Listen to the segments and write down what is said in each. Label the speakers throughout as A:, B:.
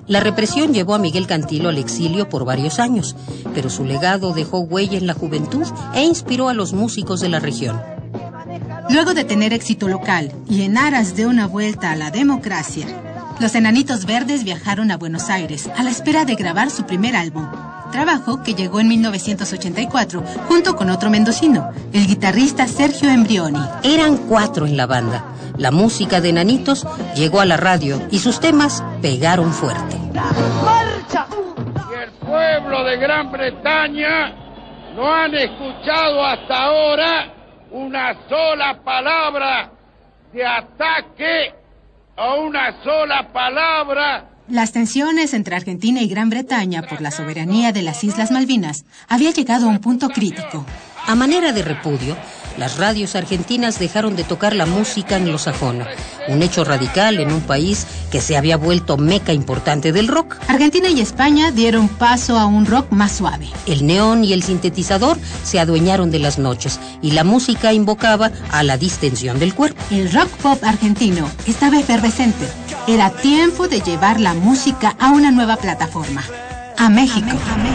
A: La represión llevó a Miguel Cantilo al exilio por varios años, pero su legado dejó huella en la juventud e inspiró a los músicos de la región.
B: Luego de tener éxito local y en aras de una vuelta a la democracia, los Enanitos Verdes viajaron a Buenos Aires a la espera de grabar su primer álbum, trabajo que llegó en 1984 junto con otro mendocino, el guitarrista Sergio Embrioni.
A: Eran 4 en la banda. La música de Enanitos llegó a la radio y sus temas pegaron fuerte.
C: ¡Marcha! Y el pueblo de Gran Bretaña no han escuchado hasta ahora una sola palabra de ataque o una sola palabra.
B: Las tensiones entre Argentina y Gran Bretaña por la soberanía de las Islas Malvinas había llegado a un punto crítico.
A: A manera de repudio, las radios argentinas dejaron de tocar la música anglosajona, un hecho radical en un país que se había vuelto meca importante del rock.
B: Argentina y España dieron paso a un rock más suave.
A: El neón y el sintetizador se adueñaron de las noches y la música invocaba a la distensión del cuerpo.
B: El rock pop argentino estaba efervescente. Era tiempo de llevar la música a una nueva plataforma, a México.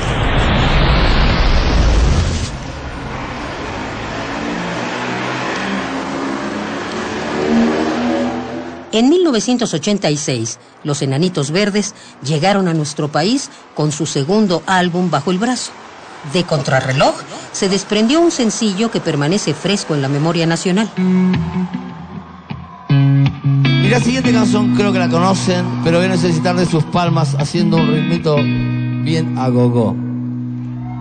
A: En 1986, los Enanitos Verdes llegaron a nuestro país con su segundo álbum bajo el brazo. De Contrarreloj se desprendió un sencillo que permanece fresco en la memoria nacional.
D: Y la siguiente canción creo que la conocen, pero voy a necesitar de sus palmas haciendo un ritmito bien a gogo.